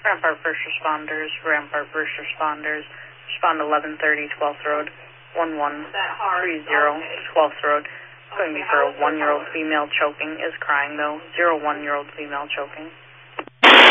Rampart First Responders, respond 1130 12th Road, 1130 12th Road. It's going to be for a 1-year-old female choking, is crying though, 01-year-old female choking.